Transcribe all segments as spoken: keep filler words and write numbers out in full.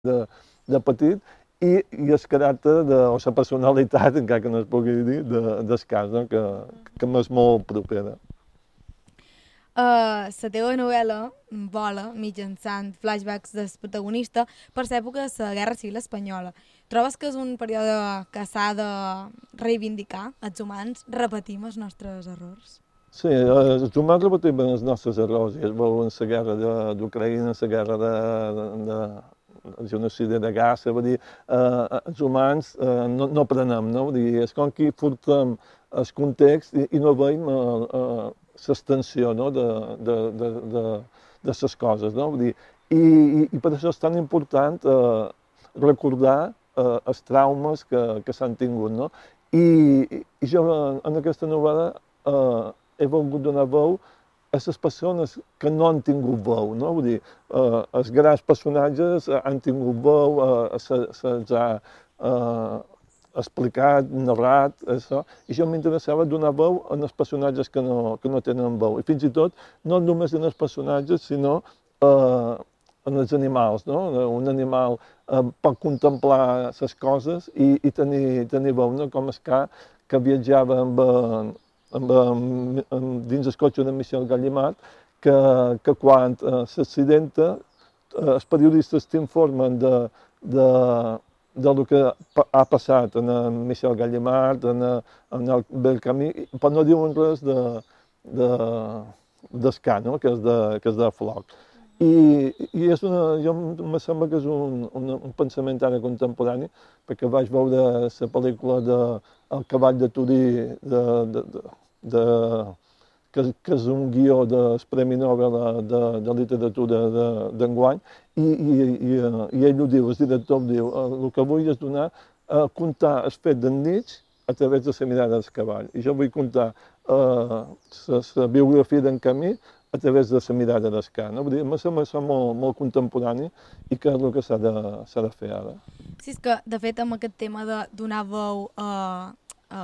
de, de petit, i, i el caràcter de, o la personalitat, encara que no es pugui dir, de, del cas, no? que, que m'és molt propera. Uh, la teva novel·la vola mitjançant flashbacks del protagonista per l'època de la Guerra Civil Espanyola. Trobes que és un període que s'ha de reivindicar, els humans repetim els nostres errors? Sí, els humans repetim els nostres errors, i es veu en la guerra d'Ucraïna, la guerra de, de, de, el genocidi de Gaza, vull dir, eh, els humans eh, no, no aprenem, no? Vull dir, és com que portem el context i, i no veiem l'extensió no? de, de, de, de, de les coses, no? Vull dir, i, i, i per això és tan important eh, recordar eh, els traumes que, que s'han tingut, no? I, i jo en, en aquesta novel·la eh, he volgut donar veu a les persones que no han tingut veu, no? Vull dir, eh, els grans personatges han tingut veu, eh, se'ls ha eh, explicat, narrat, això, i jo m'interessava donar veu als personatges que no, que no tenen veu, i fins i tot no només en els personatges, sinó eh, en els animals, no? Un animal eh, pot contemplar les coses i, i tenir, tenir veu, no? Com el ca que viatjava amb, amb, amb, amb, dins el cotxe de Michel Gallimard, que, que quan eh, s'accidenta, eh, els periodistes t'informen de, de, de lo que ha passat en en Michel Gallimard, en, en el Belcamí, però no diuen res de, de, d'Escà, no? que, és de, que és de Floc. I, i és una, jo em sembla que és un, un, un pensament ara contemporani, perquè vaig veure la pel·lícula de El cavall de Turí, de, de, de, de, que, que és un guió del Premi Nobel de, de literatura d'enguany, i, i, i, i ell ho diu, el director ho diu, el que vull és donar a comptar el fet d'en Nietzsche a través de la mirada del cavall. I jo vull contar la eh, biografia d'en Camí a través de la mirada d'Escà. No? Vull dir, em sembla això molt, molt contemporani i que és el que s'ha de, s'ha de fer ara. Sí, és que, de fet, amb aquest tema de donar veu a, a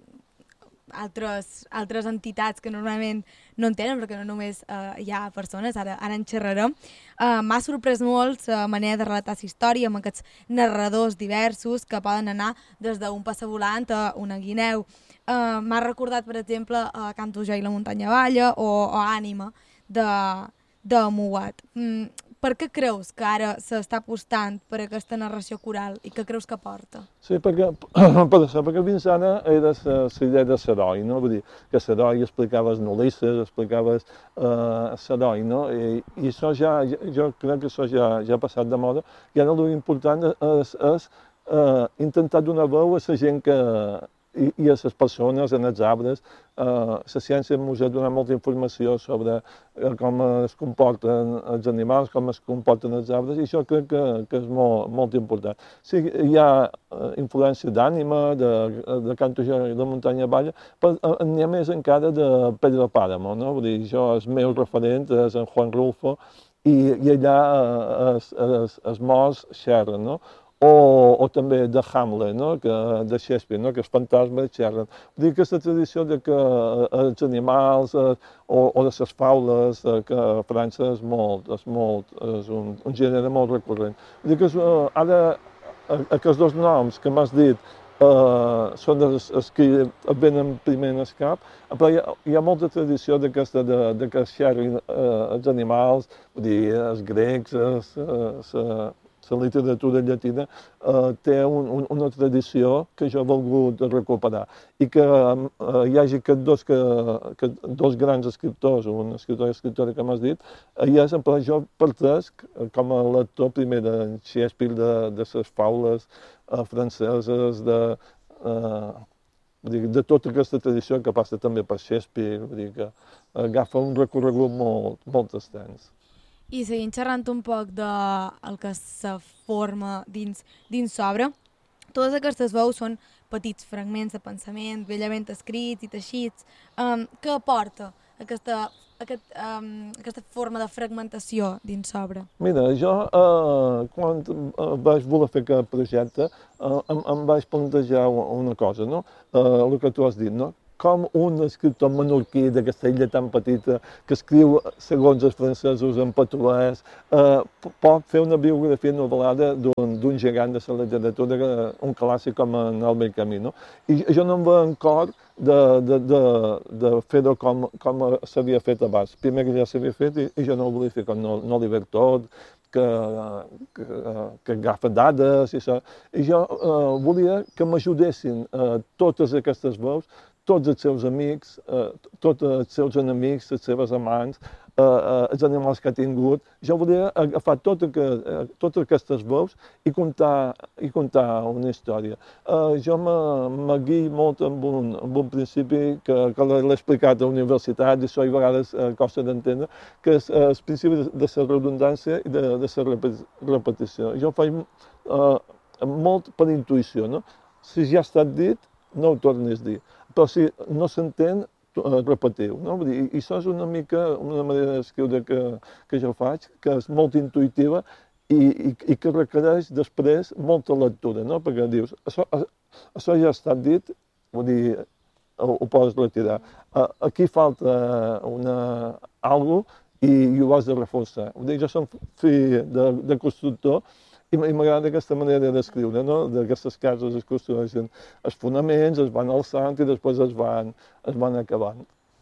altres, altres entitats que normalment no en tenen, perquè no només uh, hi ha persones, ara, ara en xerrarem, uh, m'ha sorprès molt la manera de relatar la història amb aquests narradors diversos que poden anar des d'un passavolant a una guineu. Uh, m'ha recordat, per exemple, uh, Canto jo i la muntanya balla o, o Ànima de, de Muat. Mm, per què creus que ara s'està apostant per aquesta narració coral i què creus que porta? Sí, perquè, per això, perquè fins ara era la idea de l'heroi, no? Vull dir, que l'heroi explicava els Ulisses, explicava l'heroi, no? I, i això ja, jo crec que això ja, ja ha passat de moda, i ara l'important és, és uh, intentar donar veu a la gent que, i, i a les persones, en els arbres. Uh, la ciència ens ha donat molta informació sobre uh, com es comporten els animals, com es comporten els arbres, i això crec que, que és molt, molt important. Sí, hi ha uh, influència d'Ànima, de, de Canto jo i la muntanya balla, però uh, n'hi ha més encara de Pedro Páramo, no? Vull dir, jo, el meu referent és en Juan Rulfo, i, i allà uh, els, els, els morts xerren, no? O, o també de Hamlet, no? Que, de Shakespeare, no? Que els fantasmes xerren. Vull dir, aquesta tradició de que els animals eh, o, o de les faules, eh, que a França és molt, és molt, és un, un gènere molt recurrent. Vull dir que és, eh, ara aquests dos noms que m'has dit eh, són els, els que et venen primer en el cap, però hi ha, hi ha molta tradició d'aquesta, de, de que xerrin eh, els animals, vull dir, els grecs, els, els, la literatura llatina eh, té un, un, una tradició que jo he volgut recuperar, i que eh, hi hagi aquests dos, que, que, dos grans escriptors, un escriptor i escriptora que m'has dit, eh, hi és, però jo pertesc com a lector primer de Shakespeare, de, de les faules eh, franceses, de, eh, dir, de tota aquesta tradició que passa també per Shakespeare, vull dir que agafa un recorregut molt, molt extens. I seguint xerrant un poc del que se forma dins, dins l'obra, totes aquestes veus són petits fragments de pensament, bellament escrits i teixits. Um, què aporta aquesta, aquest, um, aquesta forma de fragmentació dins l'obra? Mira, jo eh, quan eh, vaig voler fer aquest projecte eh, em, em vaig plantejar una cosa, no? Eh, el que tu has dit, no? com un escriptor menorquí d'aquesta illa tan petita, que escriu segons els francesos en patolès, eh, pot fer una biografia novel·lada d'un gegant de la literatura, un clàssic com en Albert Camus. No? I jo no em veig en cor de, de, de, de fer-ho com, com s'havia fet abans. Primer que ja s'havia fet i, i jo no ho volia fer com no, no Libertot, que, que, que agafa dades i això. I jo eh, volia que m'ajudessin eh, totes aquestes veus, tots els seus amics, eh, tots els seus enemics, les seves amants, eh, eh, els animals que ha tingut. Jo volia agafar tot que, eh, totes aquestes veus i contar, i contar una història. Eh, jo me guio molt amb un, amb un principi que, que l'he explicat a la universitat, i això a vegades eh, costa d'entendre, que és eh, el principi de, de la redundància i de, de la repetició. Jo ho faig eh, molt per intuïció, no? Si ja ha estat dit, no ho tornis a dir. Però si no s'entén, repetiu. No? Vull dir, i això és una mica una manera d'escriure que, que jo faig, que és molt intuïtiva i, i, i que requereix després molta lectura, no? Perquè dius, això, això ja ha estat dit, vull dir, ho, ho pots retirar. Aquí falta una, algo i, i ho has de reforçar. Vull dir, jo som fill de, de constructor, i m'agrada aquesta manera d'escriure, no? D'aquestes cases es construeixen els fonaments, es van alçant i després es van, es van acabant.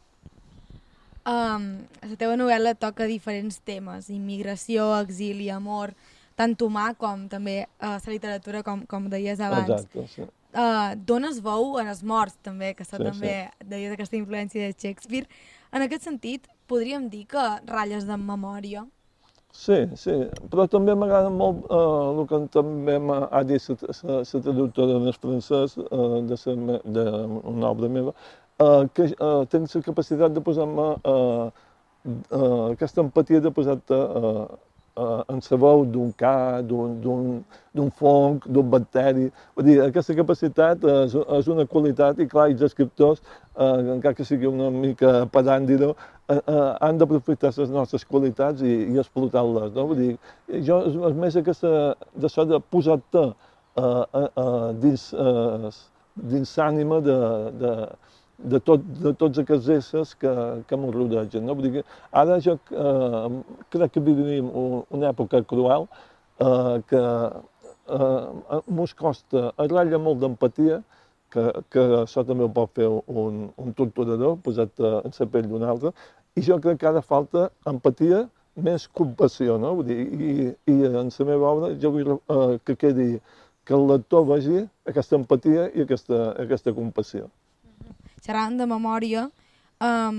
Um, la teva novel·la toca diferents temes, immigració, exili, amor, tant humà com també uh, la literatura, com, com deies abans. Exacte, sí. Uh, dones veu en els morts, també, que això sí, també sí. Deies aquesta influència de Shakespeare. En aquest sentit, podríem dir que ratlles de memòria? Sí, sí, però també m'agrada molt eh, el que també ha dit la traductora en francès eh, d'una obra meva, eh, que eh, tinc la capacitat de posar-me eh, eh, aquesta empatia de posar-te eh, eh, en la veu d'un ca, d'un fong, d'un bacteri. Vull dir, aquesta capacitat és, és una qualitat i, clar, els escriptors, eh, encara que sigui una mica pedàndiro, eh, eh, han d'aprofitar les nostres qualitats i, i explotar-les. No? Vull dir, jo és més aquesta, d'això de posar-te eh, eh, dins, eh, dins l'ànima de, de, de, tot, de tots aquests éssers que, que m'ho rodegen. No? Vull dir que ara jo eh, crec que vivim una època cruel, eh, que eh, mos costa, es ratlla molt d'empatia, que, que això també ho pot fer un, un torturador, posat en la pell d'un altre, i jo crec que ara falta empatia més compassió, no? Vull dir, i, i en la meva obra jo vull eh, que quedi, que el lector vegi aquesta empatia i aquesta, aquesta compassió. Xerrant de memòria, um,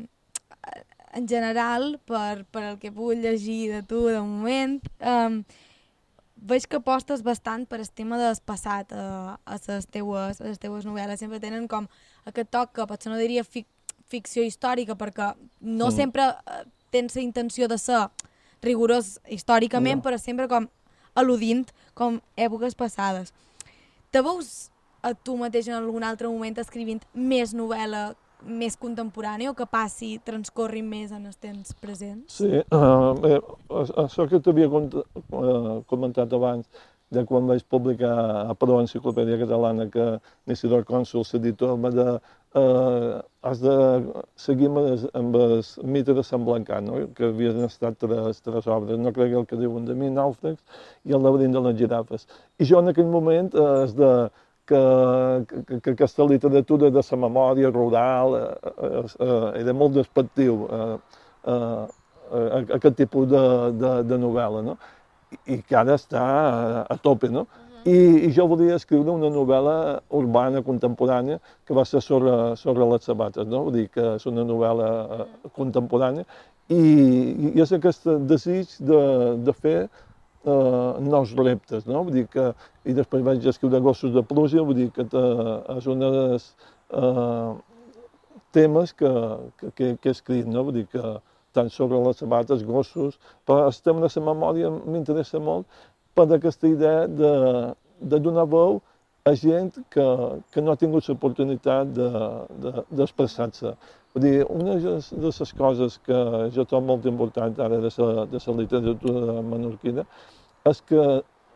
en general, per, per el que puc llegir de tu de moment, um, veig que apostes bastant per el tema del passat a, a, les teues, a les teues novel·les. Sempre tenen com aquest toc que potser no diria fic, ficció històrica, perquè no mm. sempre tens la intenció de ser rigorós històricament, no. Però sempre com al·ludint com èpoques passades. Te veus a tu mateix en algun altre moment escrivint més novel·la, més contemporània, o que passi, transcorri més en els temps presents? Sí, uh, bé, això que t'havia comentat abans, de quan vaig publicar a Pro Enciclopèdia Catalana, que Isidor Cònsul, l'editor, va de uh, has de seguir amb el mite de Sant Blancà, no? Que havien estat tres, tres obres, No crec el que diuen de mi, Nàufrags, i El laberint de les girafes. I jo en aquell moment uh, és de Que, que, que aquesta literatura de la memòria rural eh, eh, era molt despectiu, eh, eh, eh, aquest tipus de, de, de novel·la, no? I, i que ara està a, a tope, no? Uh-huh. I, I jo volia escriure una novel·la urbana, contemporània, que va ser sobre, sobre les sabates, no? Vull dir que és una novel·la eh, contemporània, i, i és aquest desig de, de fer Uh, nous reptes, no? Vull dir que, i després vaig escriure Gossos de pluja, vull dir que te, és un dels uh, temes que, que, que he escrit, no? Vull dir que tant sobre les sabates, gossos, però el tema de la memòria m'interessa molt per aquesta idea de, de donar veu a gent que, que no ha tingut l'oportunitat d'expressar-se. Vull dir, una de les coses que jo trobo molt important ara de la, de la literatura menorquina és que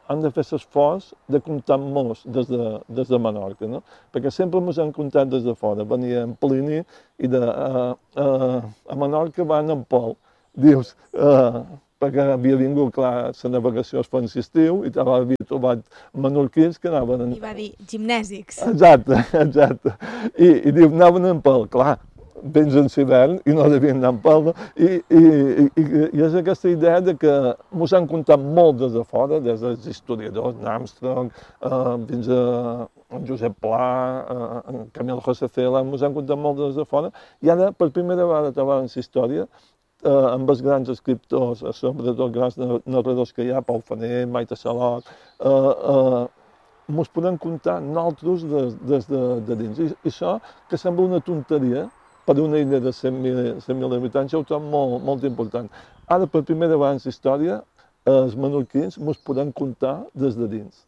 han de fer l'esforç de comptar molts des de, des de Menorca, no? Perquè sempre ens han comptat des de fora. Venia en Plini i de, uh, uh, a Menorca van en Pol. Dius, uh, perquè havia vingut, clar, la navegació es fa en estiu i havia trobat menorquins que anaven... En... I va dir gimnèsics. Exacte, exacte. I, i diu, anaven en Pol, clar. Vens en l'hivern i no devien anar en pal, I, i, i, i és aquesta idea de que ens han contat molt des de fora, des dels historiadors, Armstrong, eh, fins a en Josep Pla, eh, en Camil José Cela, ens han contat molt des de fora, i ara, per primera vegada, trobant la història, eh, amb els grans escriptors, sobretot grans narradors que hi ha, Pau Faner, Maite Salot, eh, eh, ens podem contar nosaltres des, des de, de dins. I, I això, que sembla una tonteria, per una illa de cent mil habitants, ja ho trobo molt, molt important. Ara, per primera vegada en la història, els menorquins ens podem comptar des de dins.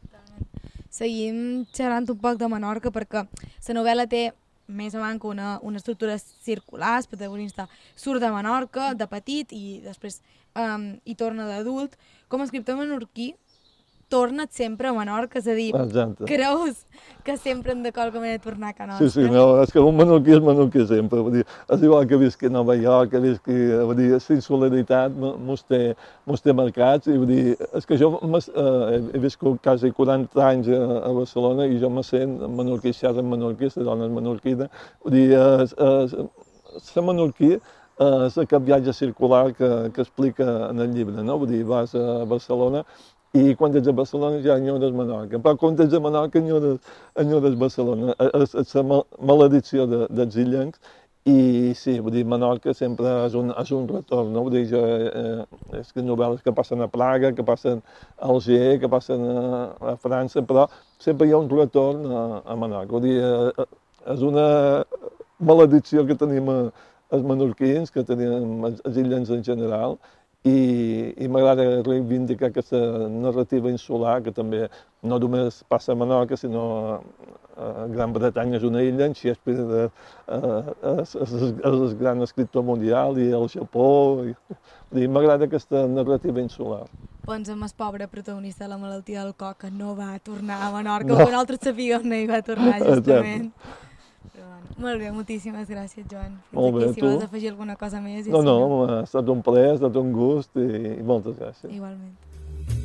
Seguim xerrant un poc de Menorca perquè la novel·la té més o menys una, una estructura circular. El protagonista surt de Menorca de petit i després um, hi torna d'adult. Com a escriptor menorquí, torna't sempre a Menorca, és a dir, Exacte. Creus que sempre hem de qualque manera tornar a Can Nostra? Sí, sí, no, és que un menorquí és menorquí sempre, vull dir, és igual que visqui a Nova York, que visqui, vull dir, la insolidaritat mos té, mos té marcats, i vull dir, és que jo eh, he viscut quasi quaranta anys a, a Barcelona i jo me sent menorquí, xerra en menorquí, la dona és menorquina, vull dir, la menorquí és aquest viatge circular que, que explica en el llibre, no? Vull dir, vas a Barcelona i quan ets a Barcelona ja enyores Menorca, però quan ets a Menorca enyores, enyores Barcelona. És, és la maledicció de, dels illencs i sí, vull dir, Menorca sempre és un, és un retorn, no? Vull dir, jo, eh, és que novel·les que passen a Praga, que passen a Alger, que passen a, a França, però sempre hi ha un retorn a, a Menorca. Vull dir, eh, és una maledicció que tenim a, els menorquins, que tenim els, els illencs en general, i, i m'agrada reivindicar aquesta narrativa insular que també no només passa a Menorca, sinó a, a Gran Bretanya és una illa, en Shakespeare és el gran escriptor mundial i el Japó. M'agrada aquesta narrativa insular. Pensem el pobre protagonista de la malaltia del coc que no va tornar a Menorca, no. Que nosaltres sabíem no hi va tornar, justament. Però, bueno, molt bé, moltíssimes gràcies, Joan. Fins molt bé, aquí, si tu? Vols afegir alguna cosa més. No, no, ha estat un plaer, ha estat un gust i, i moltes gràcies. Igualment.